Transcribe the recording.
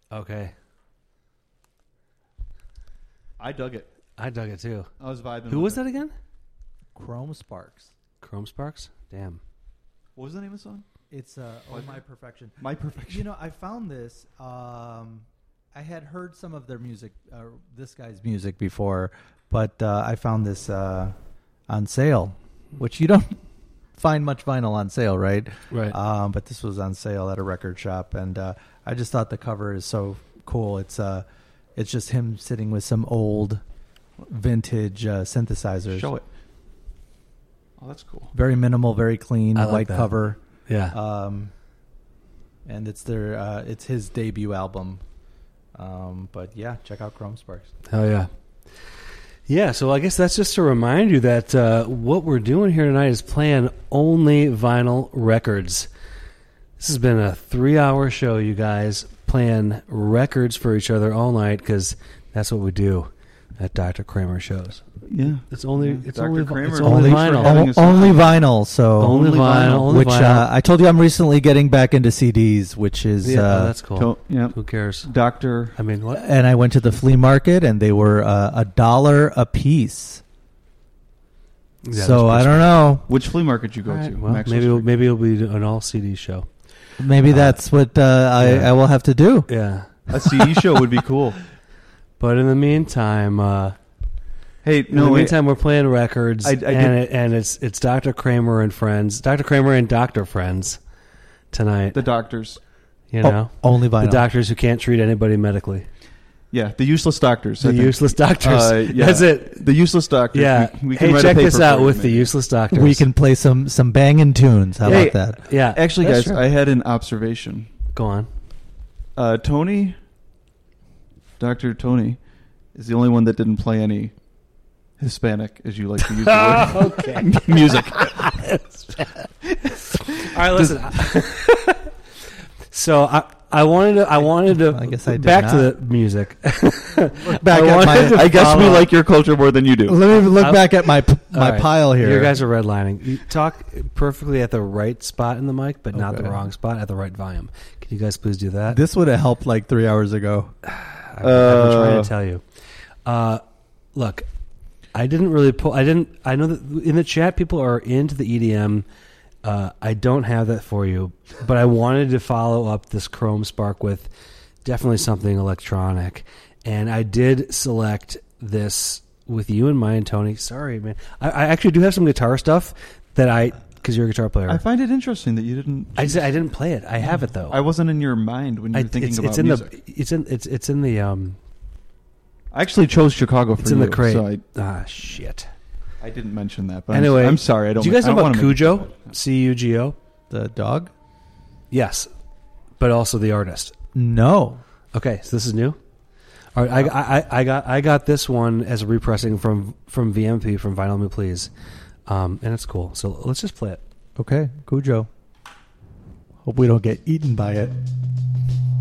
Okay. I dug it. I dug it too. I was vibing. Who with was it. that again? Chrome Sparks. Chrome Sparks? Damn. What was the name of the song? It's My Perfection. My Perfection. You know, I found this. I had heard some of their music, this guy's music before, but I found this on sale, which you don't find much vinyl on sale, right? Right. But this was on sale at a record shop, and I just thought the cover is so cool. It's just him sitting with some old vintage synthesizers. Show it. Oh, that's cool. Very minimal, very clean, I like white that. cover. Yeah. And it's it's his debut album. But yeah, check out Chrome Sparks. Hell yeah. Yeah, so I guess that's just to remind you that what we're doing here tonight is playing only vinyl records. This has been a 3-hour show, you guys, playing records for each other all night because that's what we do at Dr. Kramer shows. Yeah. It's only Yeah. it's Dr. only Kramer, it's only thanks for vinyl. having us Only on. vinyl. So Only vinyl. Only which vinyl. I told you I'm recently getting back into CDs, which is Yeah, that's cool. Yeah. Who cares? Doctor. I mean, what? and I went to the flea market and they were $1 a piece. Yeah, So that's I don't know. Which flea market you go All right, to? well, Maxwell maybe Street? maybe it'll be an all CD show. Maybe that's what I will have to do. Yeah. A CD show would be cool. But in the meantime, Hey, in the meantime, we're playing records, I and it's Dr. Kramer and friends, Dr. Kramer and Dr. Friends tonight. the doctors. You know, Only the vinyl. doctors who can't treat anybody medically, Yeah, the useless doctors. the I think. useless doctors. Yeah. That's it. The useless doctors. Yeah. We can Hey, write a check this paper out for you, with the maybe. useless doctors. We can play some banging tunes. How Hey, about that? Yeah. Actually, that's guys, true. I had an observation. Go on. Tony, Dr. Tony, is the only one that didn't play any Hispanic, as you like to use the word. Okay. Music. All right, listen. So I wanted to I guess I did back not. to the music. Back I at wanted to my, I guess we follow- like your culture more than you do. let me look back at my All right. pile here. You guys are redlining. You talk perfectly at the right spot in the mic, but not the Okay. wrong spot at the right volume. Can you guys please do that? This would have helped like 3 hours ago. I've been trying to tell you. Look, I didn't really pull. I know that in the chat people are into the EDM. I don't have that for you, but I wanted to follow up this Chrome Spark with definitely something electronic, and I did select this with you in mind, Tony. Sorry, man. I actually do have some guitar stuff that because you're a guitar player. I find it interesting that you didn't. I didn't play it. I have it though. I wasn't in your mind when you were thinking about music. It's in the I actually chose Chicago for it's in you. the crate. So Shit. I didn't mention that. But Anyway, I'm sorry. I don't. Do you guys I know don't about wanna make you Cujo? feel bad. Cugo? The dog? Yes, but also the artist. No. Okay, so this is new. All right, I got this one as a repressing from VMP from Vinyl Me Please, and it's cool. So let's just play it. Okay, Cujo. Hope we don't get eaten by it.